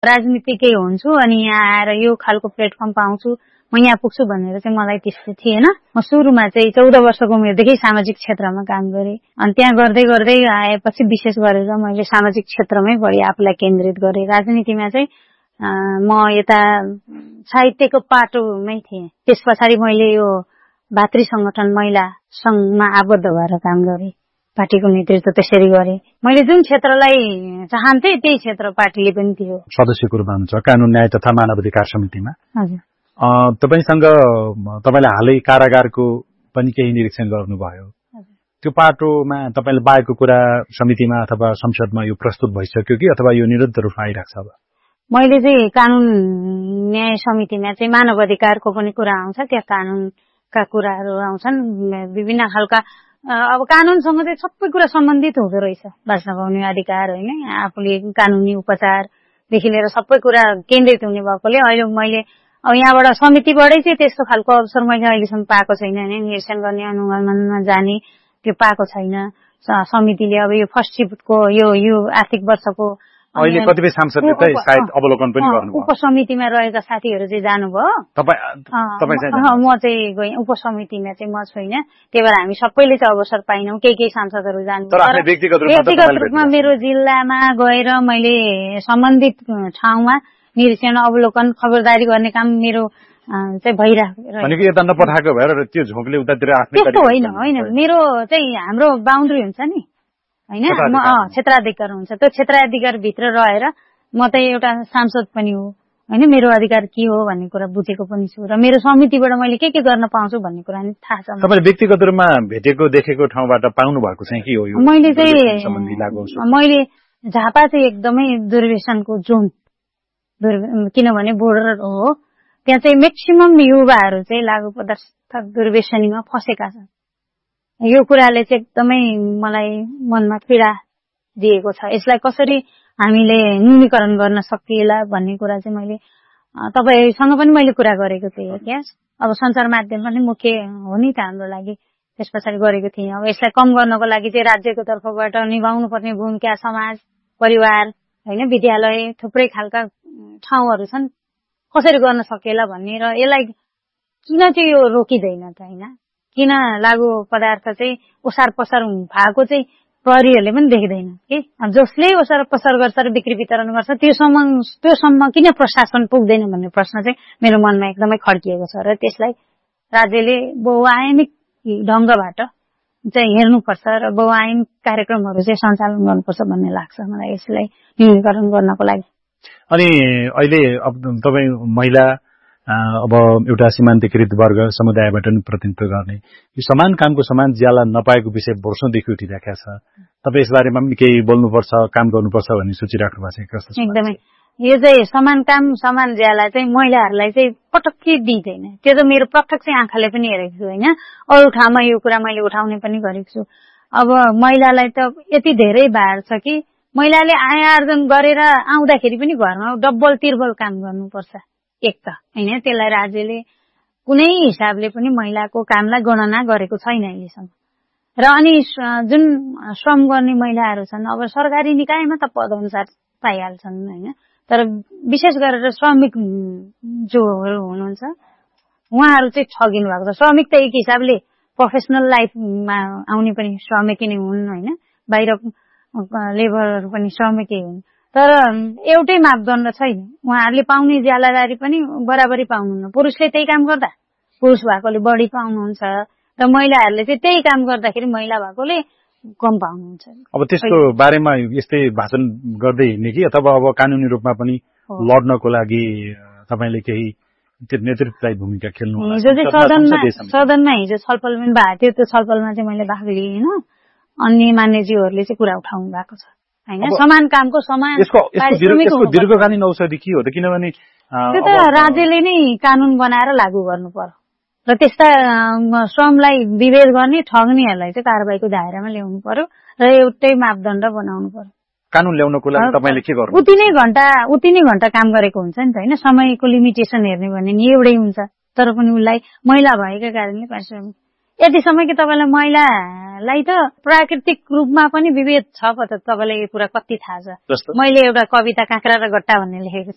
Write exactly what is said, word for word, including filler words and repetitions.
राजनीतिकै हुन्छु अनि यहाँ आएर यो खालको प्लेटफर्म पाउँछु म यहाँ पुग्छु भनेर चाहिँ मलाई त्यस्तो थिएन। म सुरुमा चाहिँ चौध वर्षको उमेरदेखि सामाजिक क्षेत्रमा काम गरेँ अनि त्यहाँ गर्दै गर्दै आएपछि विशेष गरेर मैले सामाजिक क्षेत्रमै बढी आफूलाई केन्द्रित गरेँ। राजनीतिमा चाहिँ म यता साहित्यको पाटोमै थिएँ। त्यस पछाडि मैले यो भातृ संगठन महिला संघमा आबद्ध भएर काम गरेँ। पार्टीको नेतृत्व त्यसरी गरेँ। मैले जुन क्षेत्रलाई चाहन्थे त्यही क्षेत्र पार्टीले पनि दियो। सदस्यको रूपमा हुनुहुन्छ कानून न्याय तथा मानव अधिकार समितिमा। हजुर। तपाईसँग तपाईले हालै कारागारको पनि केही निरीक्षण गर्नुभयो। त्यो पाटोमा तपाईले बाहेको कुरा समितिमा अथवा संसदमा यो प्रस्तुत भइसक्यो कि अथवा यो निरन्तर रूपमा आइरहेको छ? अब मैले चाहिँ कानून न्याय समितिमा चाहिँ मानव अधिकारको पनि कुरा आउँछ, त्यहाँ कानूनका कुराहरू आउँछन्। विभिन्न खालका अब कानूनसँग चाहिँ सबै कुरा सम्बन्धित हुँदो रहेछ। बाँच्न पाउने अधिकार होइन, आफूले कानुनी उपचारदेखि लिएर सबै कुरा केन्द्रित हुने भएकोले अहिले मैले अब यहाँबाट समितिबाटै चाहिँ त्यस्तो खालको अवसर मैले अहिलेसम्म पाएको छैन होइन। निरीक्षण गर्ने अनुगमनमा जाने त्यो पाएको छैन। समितिले अब यो फर्स्ट शिफ्टको यो यो आर्थिक वर्षको अहिले कतिपय सांसदले त सायद अवलोकन पनि गर्नुभयो। उपसमितिमा रहेका साथीहरू चाहिँ जानुभयो। म चाहिँ गएँ उपसमितिमा चाहिँ म छैन। त्यही भएर हामी सबैले चाहिँ अवसर पाइनौँ। केही केही सांसदहरू जानुभयो। व्यक्तिगत रूपमा मेरो जिल्लामा गएर मैले सम्बन्धित ठाउँमा निरीक्षण अवलोकन खबरदारी गर्ने काम मेरो चाहिँ भइरहेको भनेको यता नपठाएको भएर त्यो झोकले उतातिर आफ्नै त्यस्तो होइन होइन। मेरो चाहिँ हाम्रो बााउन्ड्री हुन्छ नि होइन, म क्षेत्राधिकार हुन्छ। त्यो क्षेत्राधिकार भित्र रहेर म त एउटा सांसद पनि हो होइन। मेरो अधिकार के हो भन्ने कुरा बुझेको पनि छु र मेरो समितिबाट मैले के के गर्न पाउँछु भन्ने कुरा नि थाहा छ। तपाईले व्यक्तिगत रूपमा भेटेको देखेको ठाउँबाट पाउनु भएको चाहिँ के हो? यो मैले चाहिँ मैले झापा चाहिँ एकदमै दुर्व्यसनको जोन, किनभने बोर्डर हो, त्यहाँ चाहिँ म्याक्सिमम युवाहरू चाहिँ लागु पदार्थ दुर्व्यसनीमा फसेका छन्। यो कुराले चाहिँ एकदमै मलाई मनमा पीडा दिएको छ। यसलाई कसरी हामीले न्यूनीकरण गर्न सकिएला भन्ने कुरा चाहिँ मैले तपाईसँग पनि मैले कुरा गरेको थिएँ क्या। अब सञ्चार माध्यम पनि मुख्य हो नि त हाम्रो लागि, त्यस पछाडि गरेको थिएँ। अब यसलाई कम गर्नको लागि चाहिँ राज्यको तर्फबाट निभाउनु पर्ने भूमिका समाज परिवार होइन, विद्यालय थुप्रै खालका ठाउँहरू छन्, कसरी गर्न सकिएला भन्ने र यसलाई किन चाहिँ यो रोकिँदैन त होइन। किन लागु पदार्थ चाहिँ ओसार पसार भएको चाहिँ प्रहरीहरूले पनि देख्दैन कि जसले ओसार पसार गर्छ र बिक्री वितरण गर्छ त्योसम्म त्योसम्म किन प्रशासन पुग्दैन भन्ने प्रश्न चाहिँ मेरो मनमा एकदमै खड्किएको छ र त्यसलाई राज्यले बहुआयामिक ढङ्गबाट चाहिँ हेर्नुपर्छ र बहुआयामिक कार्यक्रमहरू चाहिँ सञ्चालन गर्नुपर्छ भन्ने लाग्छ मलाई यसलाई न्यूनीकरण गर्नको लागि। अनि अहिले अब तपाईँ महिला अब एउटा सीमान्तकृत वर्ग समुदायबाट पनि प्रतिनिधित्व गर्ने यो समान कामको समान ज्याला नपाएको विषय वर्षौंदेखि उठिरहेको छ। तपाईँ यस बारेमा पनि केही बोल्नुपर्छ, काम गर्नुपर्छ भन्ने सोचिराख्नु भएको छ? कस्तो? एकदमै यो चाहिँ समान काम समान ज्याला चाहिँ महिलाहरूलाई चाहिँ पटक्कै दिँदैन। त्यो त मेरो प्रत्यक्ष आँखाले पनि हेरेको छु होइन। अरू ठाउँमा यो कुरा मैले उठाउने पनि गरेको छु। अब महिलालाई त यति धेरै भार छ कि महिलाले आय आर्जन गरेर आउँदाखेरि पनि घरमा डबल तिर्बल काम गर्नुपर्छ एक त होइन। त्यसलाई राज्यले कुनै हिसाबले पनि महिलाको कामलाई गणना गरेको छैन अहिलेसम्म। र अनि जुन श्रम गर्ने महिलाहरू छन् अब सरकारी निकायमा त पदअनुसार पाइहाल्छन् होइन, तर विशेष गरेर श्रमिक जोहरू हुनुहुन्छ उहाँहरू चाहिँ ठगिनु भएको छ। श्रमिक त एक हिसाबले प्रोफेसनल लाइफमा आउने पनि श्रमिकै नै हुन् होइन, बाहिर लेबरहरू पनि श्रमिकै हुन्, तर एउटै मापदण्ड छैन। उहाँहरूले पाउने ज्यालादारी पनि बराबरी पाउनुहुन्न। पुरुषले त्यही काम गर्दा पुरुष भएकोले बढी पाउनुहुन्छ र महिलाहरूले चाहिँ त्यही काम गर्दाखेरि महिला भएकोले कम पाउनुहुन्छ। अब त्यसको बारेमा यस्तै भाषण गर्दै हिँड्ने कि अथवा अब कानुनी रूपमा पनि लड्नको लागि तपाईँले केही नेतृत्वदायी भूमिका खेल्नु होला? हिजो चाहिँ सदनमा सदनमा हिजो छलफल पनि भएको थियो। त्यो छलफलमा चाहिँ मैले भाग लिएन। अन्य मान्यज्यूहरूले चाहिँ कुरा उठाउनु भएको छ होइन। समान कामको समान दीर्घकालीन औषधि के हो त? किनभने त्यो त राज्यले नै कानून बनाएर लागू गर्नु पर्यो र त्यस्ता श्रमलाई विभेद गर्ने ठग्नेहरूलाई चाहिँ कारबाहीको दायरामा ल्याउनु पर्यो र एउटै मापदण्ड बनाउनु पर्यो। कानून ल्याउनको लागि तपाईँले के गर्नु? उति नै घण्टा उति नै घण्टा काम गरेको हुन्छ नि त होइन। समयको लिमिटेसन हेर्ने भने नि एउटै हुन्छ, तर पनि उसलाई महिला भएका कारणले पारिश्रमिक यति समय कि तपाईँलाई महिलालाई त प्राकृतिक रूपमा पनि विभेद छ पो त। तपाईँलाई यो कुरा कति थाहा छ? मैले एउटा कविता काँक्रा र गट्टा भन्ने लेखेको